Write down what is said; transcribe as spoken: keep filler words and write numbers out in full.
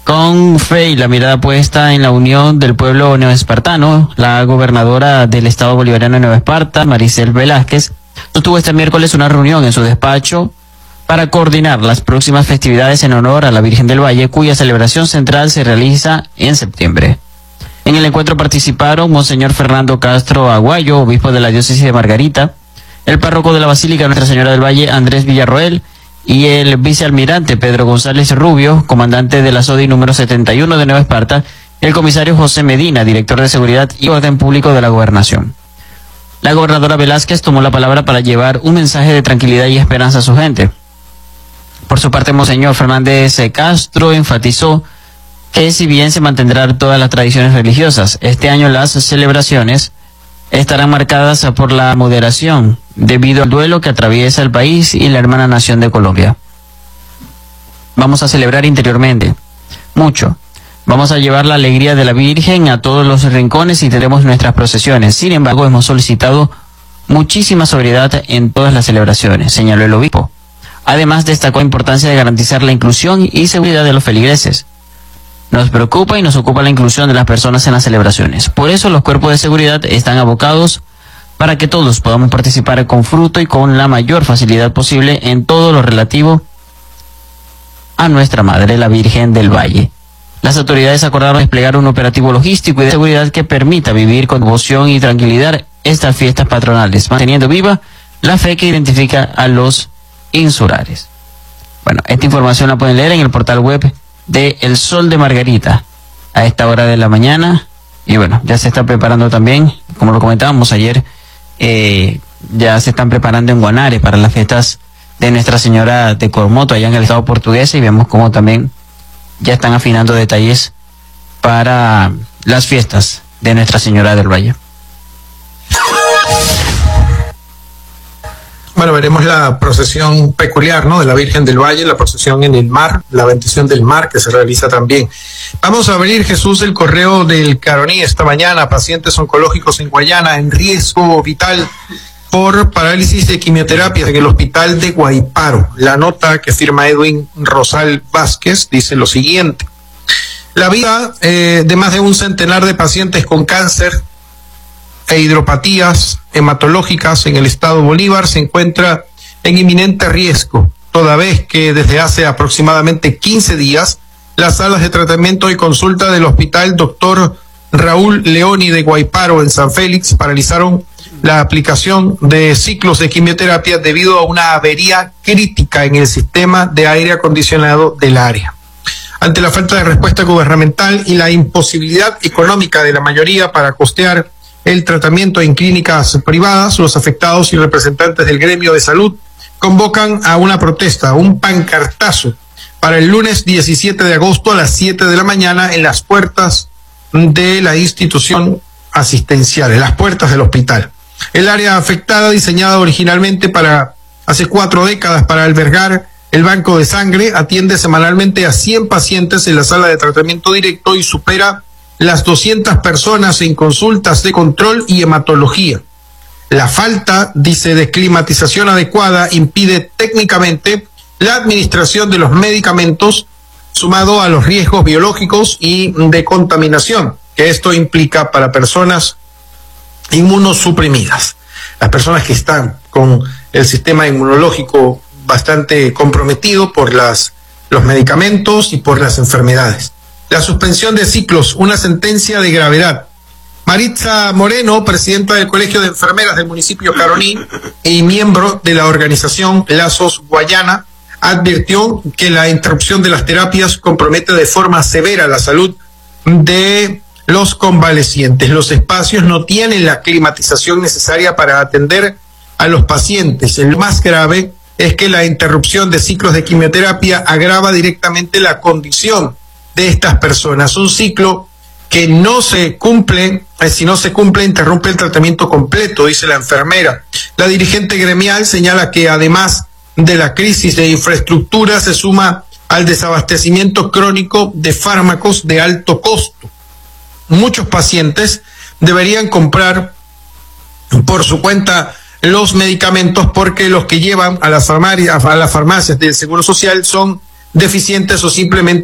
Con fe y la mirada puesta en la unión del pueblo neoespartano, la gobernadora del Estado Bolivariano de Nueva Esparta, Maricel Velázquez, sostuvo este miércoles una reunión en su despacho para coordinar las próximas festividades en honor a la Virgen del Valle, cuya celebración central se realiza en septiembre. En el encuentro participaron Monseñor Fernando Castro Aguayo, obispo de la diócesis de Margarita, el párroco de la Basílica Nuestra Señora del Valle, Andrés Villarroel, y el vicealmirante Pedro González Rubio, comandante de la S O D I número setenta y uno de Nueva Esparta, y el comisario José Medina, director de Seguridad y Orden Público de la Gobernación. La gobernadora Velázquez tomó la palabra para llevar un mensaje de tranquilidad y esperanza a su gente. Por su parte, Monseñor Fernández Castro enfatizó que si bien se mantendrán todas las tradiciones religiosas, este año las celebraciones estarán marcadas por la moderación, debido al duelo que atraviesa el país y la hermana nación de Colombia. Vamos a celebrar interiormente, mucho. Vamos a llevar la alegría de la Virgen a todos los rincones y tendremos nuestras procesiones. Sin embargo, hemos solicitado muchísima sobriedad en todas las celebraciones, señaló el obispo. Además, destacó la importancia de garantizar la inclusión y seguridad de los feligreses. Nos preocupa y nos ocupa la inclusión de las personas en las celebraciones. Por eso los cuerpos de seguridad están abocados para que todos podamos participar con fruto y con la mayor facilidad posible en todo lo relativo a nuestra Madre, la Virgen del Valle. Las autoridades acordaron desplegar un operativo logístico y de seguridad que permita vivir con devoción y tranquilidad estas fiestas patronales, manteniendo viva la fe que identifica a los insulares. Bueno, esta información la pueden leer en el portal web de El Sol de Margarita a esta hora de la mañana. Y bueno, ya se está preparando también, como lo comentábamos ayer, eh, ya se están preparando en Guanare para las fiestas de Nuestra Señora de Cormoto allá en el estado portugués, y vemos cómo también ya están afinando detalles para las fiestas de Nuestra Señora del Valle. Bueno, veremos la procesión peculiar, ¿no?, de la Virgen del Valle, la procesión en el mar, la bendición del mar que se realiza también. Vamos a abrir, Jesús, el correo del Caroní esta mañana. Pacientes oncológicos en Guayana en riesgo vital por parálisis de quimioterapia en el hospital de Guaiparo. La nota que firma Edwin Rosal Vázquez dice lo siguiente: la vida eh, de más de un centenar de pacientes con cáncer e hidropatías hematológicas en el estado Bolívar se encuentra en inminente riesgo, toda vez que desde hace aproximadamente quince días las salas de tratamiento y consulta del hospital doctor Raúl Leoni de Guaiparo en San Félix paralizaron la aplicación de ciclos de quimioterapia debido a una avería crítica en el sistema de aire acondicionado del área. Ante la falta de respuesta gubernamental y la imposibilidad económica de la mayoría para costear el tratamiento en clínicas privadas, los afectados y representantes del gremio de salud convocan a una protesta, un pancartazo, para el lunes diecisiete de agosto a las siete de la mañana en las puertas de la institución asistencial, en las puertas del hospital. El área afectada, diseñada originalmente para hace cuatro décadas para albergar el banco de sangre, atiende semanalmente a cien pacientes en la sala de tratamiento directo y supera las doscientas personas en consultas de control y hematología. La falta, dice, de climatización adecuada impide técnicamente la administración de los medicamentos, sumado a los riesgos biológicos y de contaminación que esto implica para personas inmunosuprimidas. Las personas que están con el sistema inmunológico bastante comprometido por las, los medicamentos y por las enfermedades. La suspensión de ciclos, una sentencia de gravedad. Maritza Moreno, presidenta del Colegio de Enfermeras del municipio Caroní y miembro de la organización Lazos Guayana, advirtió que la interrupción de las terapias compromete de forma severa la salud de los convalecientes. Los espacios no tienen la climatización necesaria para atender a los pacientes. El más grave es que la interrupción de ciclos de quimioterapia agrava directamente la condición de estas personas. Un ciclo que no se cumple, eh, si no se cumple, interrumpe el tratamiento completo, dice la enfermera. La dirigente gremial señala que además de la crisis de infraestructura se suma al desabastecimiento crónico de fármacos de alto costo. Muchos pacientes deberían comprar por su cuenta los medicamentos porque los que llevan a las farmacias, a las farmacias del Seguro Social son deficientes o simplemente